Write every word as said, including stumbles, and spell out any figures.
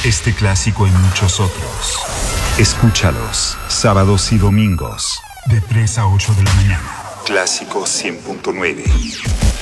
Este clásico y muchos otros. Escúchalos sábados y domingos de tres a ocho de la mañana. Clásico cien punto nueve.